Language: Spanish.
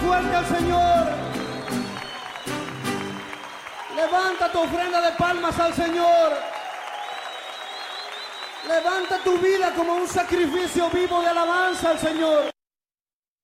fuerte al Señor. Levanta tu ofrenda de palmas al Señor. Levanta tu vida como un sacrificio vivo de alabanza al Señor.